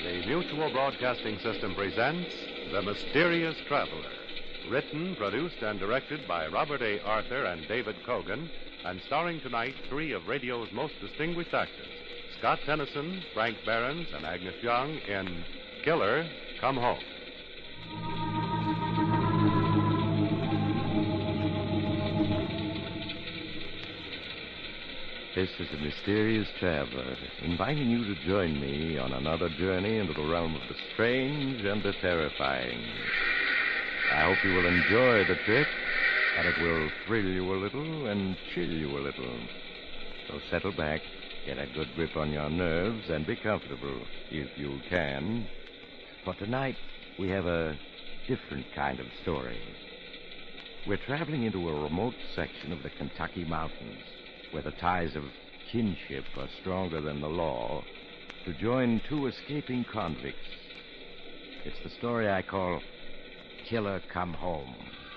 The Mutual Broadcasting System presents The Mysterious Traveler. Written, produced, and directed by Robert A. Arthur and David Cogan, and starring tonight three of radio's most distinguished actors, Scott Tennyson, Frank Behrens, and Agnes Young in Killer, Come Home. This is the Mysterious Traveler, inviting you to join me on another journey into the realm of the strange and the terrifying. I hope you will enjoy the trip, and it will thrill you a little and chill you a little. So settle back, get a good grip on your nerves, and be comfortable, if you can. For tonight, we have a different kind of story. We're traveling into a remote section of the Kentucky mountains, where the ties of kinship are stronger than the law, to join two escaping convicts. It's the story I call Killer Come Home.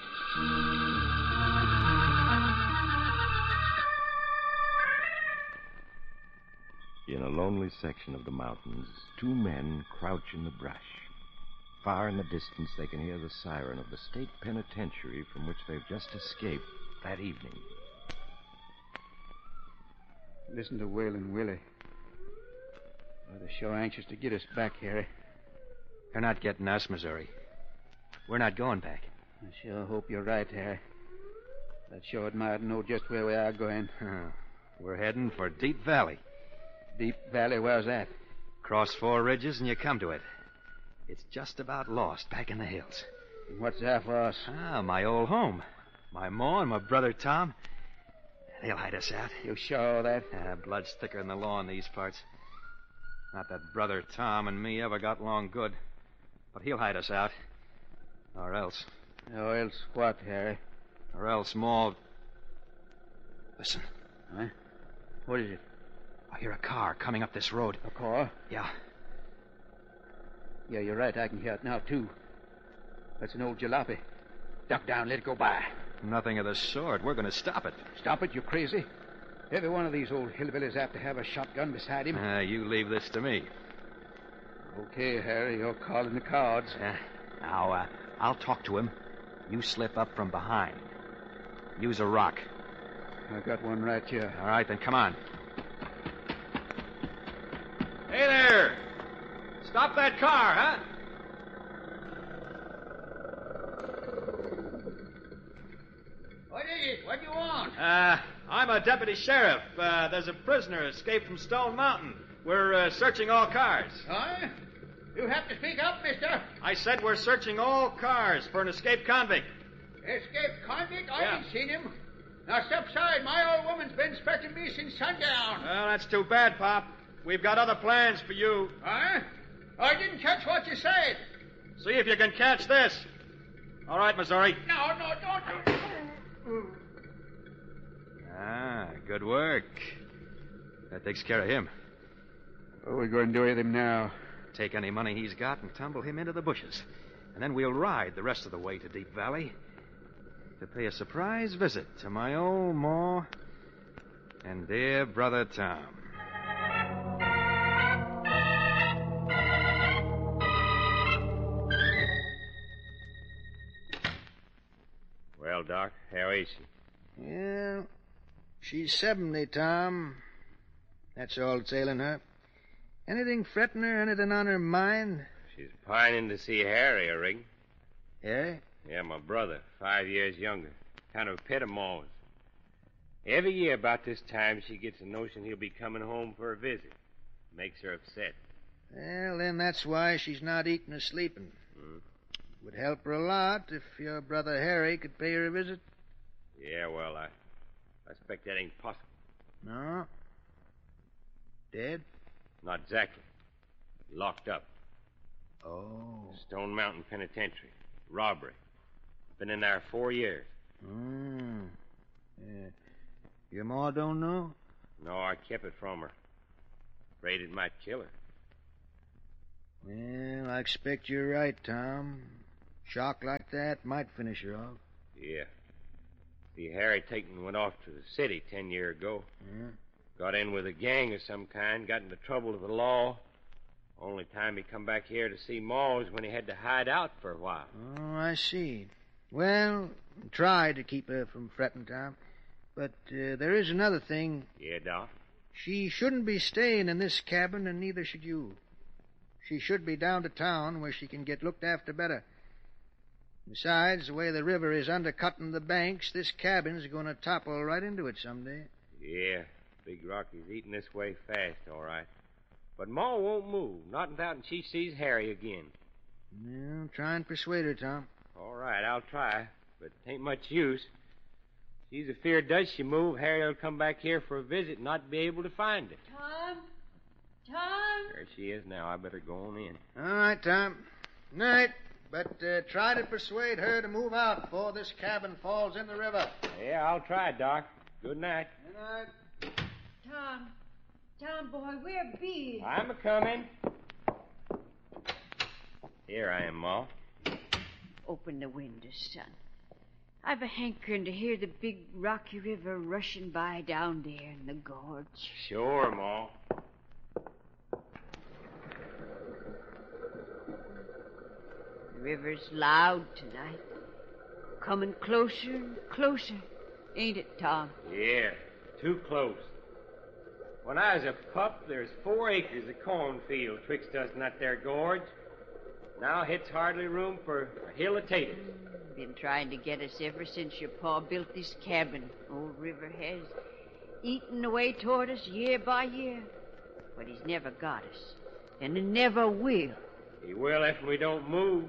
In a lonely section of the mountains, two men crouch in the brush. Far in the distance, they can hear the siren of the state penitentiary from which they've just escaped that evening. Listen to Waylon Willie. Well, they're sure anxious to get us back, Harry. They're not getting us, Missouri. We're not going back. I sure hope you're right, Harry. I'd sure admire to know just where we are going. We're heading for Deep Valley. Deep Valley, where's that? Cross four ridges and you come to it. It's just about lost back in the hills. And what's that for us? My old home. My ma and my brother Tom. They'll hide us out. You sure of that? Blood's thicker than the law in these parts. Not that brother Tom and me ever got along good. But he'll hide us out. Or else. Or else what, Harry? Or else Ma... Listen. Huh? What is it? I hear a car coming up this road. A car? Yeah. Yeah, you're right. I can hear it now, too. That's an old jalopy. Duck down, let it go by. Nothing of the sort. We're going to stop it. Stop it? You crazy? Every one of these old hillbillies have to have a shotgun beside him. You leave this to me. Okay, Harry, you're calling the cards. Now, I'll talk to him. You slip up from behind. Use a rock. I got one right here. All right, then come on. Hey there! Stop that car, huh? What is it? What do you want? I'm a deputy sheriff. There's a prisoner escaped from Stone Mountain. We're searching all cars. Huh? You have to speak up, mister. I said we're searching all cars for an escaped convict. Escaped convict? Yeah. I ain't seen him. Now step aside. My old woman's been expecting me since sundown. Well, that's too bad, Pop. We've got other plans for you. Huh? I didn't catch what you said. See if you can catch this. All right, Missouri. No, don't. Good work. That takes care of him. What are we going to do with him now? Take any money he's got and tumble him into the bushes. And then we'll ride the rest of the way to Deep Valley to pay a surprise visit to my old ma and dear brother Tom. Well, Doc, how is she? Yeah, she's 70, Tom. That's all that's ailing her. Anything fretting her? Anything on her mind? She's pining to see Harry, I reckon. Harry? Yeah, my brother, 5 years younger. Kind of a pet of Ma's. Every year about this time, she gets a notion he'll be coming home for a visit. Makes her upset. Well, then that's why she's not eating or sleeping. Would help her a lot if your brother Harry could pay her a visit. Yeah, well, I expect that ain't possible. No? Dead? Not exactly. Locked up. Oh. Stone Mountain Penitentiary. Robbery. Been in there 4 years. Yeah. Your ma don't know? No, I kept it from her. Afraid it might kill her. Well, I expect you're right, Tom. Shock like that might finish her off. Yeah. See, Harry Taken went off to the city 10 years ago. Yeah? Got in with a gang of some kind, got into trouble with the law. Only time he come back here to see Ma was when he had to hide out for a while. Oh, I see. Well, try to keep her from fretting, Tom. But there is another thing. Yeah, Doc? She shouldn't be staying in this cabin, and neither should you. She should be down to town where she can get looked after better. Besides, the way the river is undercutting the banks, this cabin's going to topple right into it someday. Yeah, Big Rocky's eating this way fast, all right. But Ma won't move, not until she sees Harry again. Well, try and persuade her, Tom. All right, I'll try, but it ain't much use. She's afeard does she move, Harry will come back here for a visit and not be able to find her. Tom? There she is now. I better go on in. All right, Tom. Night. But try to persuade her to move out before this cabin falls in the river. Yeah, I'll try, Doc. Good night. Good night. Tom, boy, where be? I'm a-coming. Here I am, Ma. Open the window, son. I've a hankering to hear the big rocky river rushing by down there in the gorge. Sure, Ma. The river's loud tonight. Coming closer and closer. Ain't it, Tom? Yeah, too close. When I was a pup, there's 4 acres of cornfield twixt us and that there gorge. Now it's hardly room for a hill of taters. Been trying to get us ever since your pa built this cabin, old River has. Eating away toward us year by year. But he's never got us. And he never will. He will if we don't move.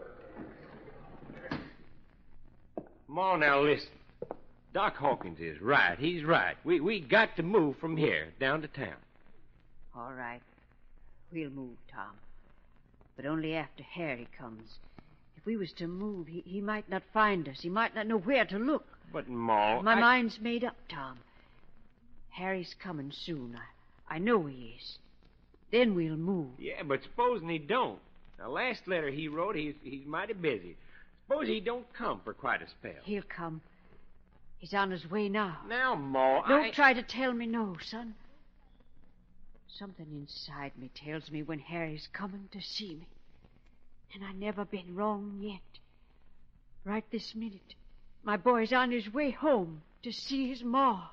Come on now, listen. Doc Hawkins is right. He's right. We got to move from here down to town. All right. We'll move, Tom. But only after Harry comes. If we was to move, he might not find us. He might not know where to look. But, Ma... My mind's made up, Tom. Harry's coming soon. I know he is. Then we'll move. Yeah, but supposing he don't. The last letter he wrote, he's mighty busy. Suppose he don't come for quite a spell. He'll come. He's on his way now. Now, Ma, Don't try to tell me no, son. Something inside me tells me when Harry's coming to see me. And I never been wrong yet. Right this minute, my boy's on his way home to see his ma.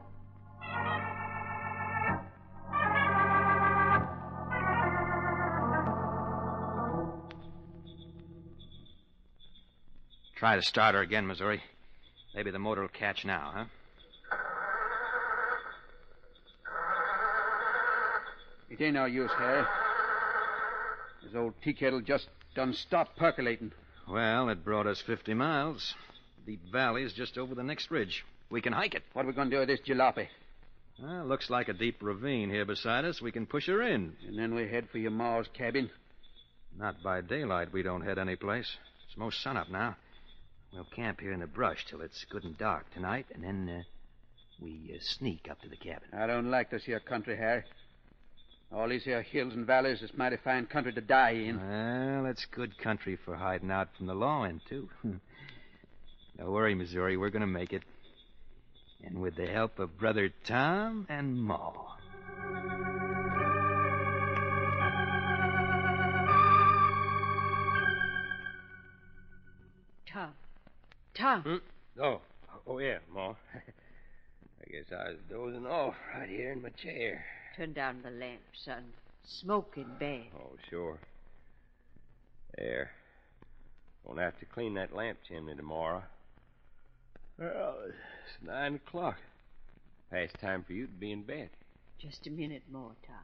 Try to start her again, Missouri. Maybe the motor will catch now, huh? It ain't no use, Harry. This old tea kettle just done stopped percolating. Well, it brought us 50 miles. Deep Valley's just over the next ridge. We can hike it. What are we going to do with this jalopy? Well, looks like a deep ravine here beside us. We can push her in. And then we head for your ma's cabin. Not by daylight we don't head any place. It's most sunup now. We'll camp here in the brush till it's good and dark tonight, and then we sneak up to the cabin. I don't like this here country, Harry. All these here hills and valleys is mighty fine country to die in. Well, it's good country for hiding out from the law in, too. Don't worry, Missouri. We're going to make it. And with the help of Brother Tom and Ma. Tom. Oh, yeah, Ma. I guess I was dozing off right here in my chair. Turn down the lamp, son. Smoking bad. Oh, sure. There. Won't have to clean that lamp chimney tomorrow. Well, it's 9 o'clock. Past time for you to be in bed. Just a minute more, Tom.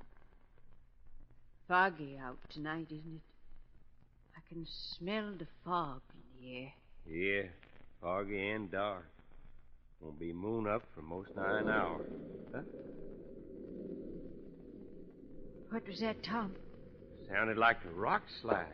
Foggy out tonight, isn't it? I can smell the fog in the air. Yeah, foggy and dark. Won't be moon up for most nigh an hour. Huh? What was that, Tom? Sounded like a rock slide.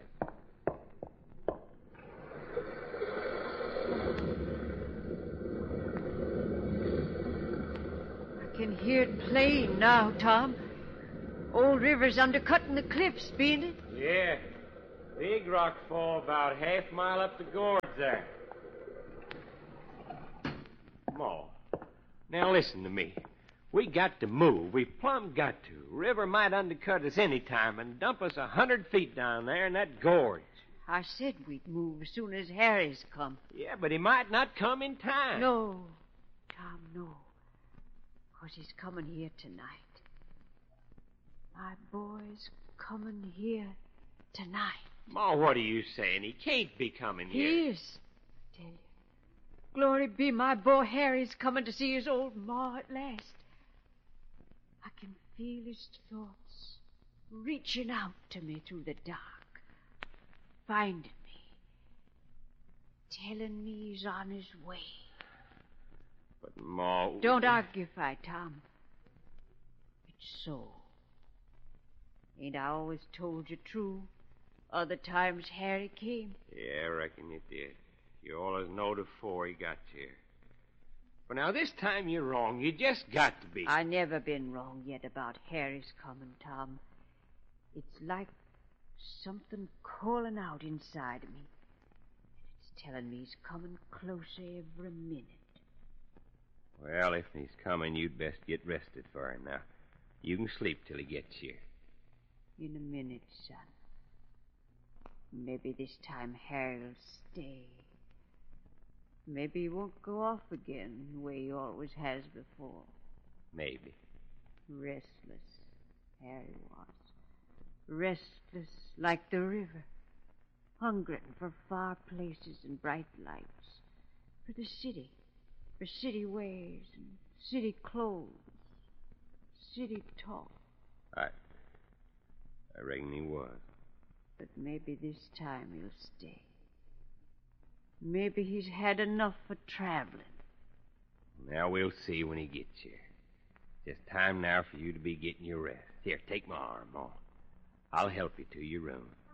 I can hear it plain now, Tom. Old river's undercutting the cliffs, beain't it? Yeah. Big rock fall about half mile up the gorge there. Ma, now listen to me. We got to move. We plumb got to. River might undercut us any time and dump us 100 feet down there in that gorge. I said we'd move as soon as Harry's come. Yeah, but he might not come in time. No, Tom, no. 'Cause he's coming here tonight. My boy's coming here tonight. Ma, what are you saying? He can't be coming here. He is, I tell you. Glory be, my boy Harry's coming to see his old ma at last. I can feel his thoughts reaching out to me through the dark, finding me, telling me he's on his way. But, Ma... Don't argue, Tom. It's so. Ain't I always told you true? Other times Harry came. Yeah, I reckon you did. You always knowed afore he got here. But now this time you're wrong. You just got to be. I never been wrong yet about Harry's coming, Tom. It's like something calling out inside of me. And it's telling me he's coming closer every minute. Well, if he's coming, you'd best get rested for him now. You can sleep till he gets here. In a minute, son. Maybe this time Harry'll stay. Maybe he won't go off again the way he always has before. Maybe. Restless, Harry was. Restless like the river. Hungering for far places and bright lights. For the city. For city ways and city clothes. City talk. I reckon he was. But maybe this time he'll stay. Maybe he's had enough for traveling. Now we'll see when he gets here. Just time now for you to be getting your rest. Here, take my arm, Ma. I'll help you to your room.